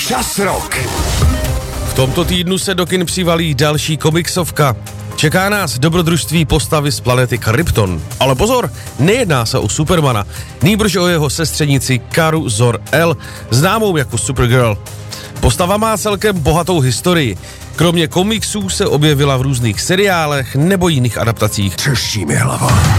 Čas Rock. V tomto týdnu se do kin přivalí další komiksovka. Čeká nás dobrodružství postavy z planety Krypton. Ale pozor, nejedná se o Supermana, nýbrž o jeho sestřenici Karu Zor-El, známou jako Supergirl. Postava má celkem bohatou historii. Kromě komiksů se objevila v různých seriálech nebo jiných adaptacích. Třeští mi hlava.